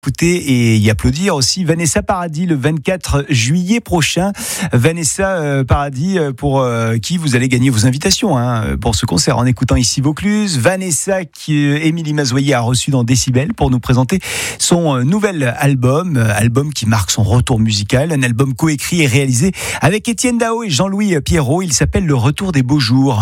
Écouter et y applaudir aussi Vanessa Paradis le 24 juillet prochain. Vanessa Paradis pour qui vous allez gagner vos invitations pour ce concert en écoutant ici Vaucluse. Vanessa qui Émilie Mazoyer a reçu dans Décibel pour nous présenter son nouvel album qui marque son retour musical, un album coécrit et réalisé avec Étienne Dao et Jean-Louis Pierrot. Il s'appelle Le Retour des Beaux Jours.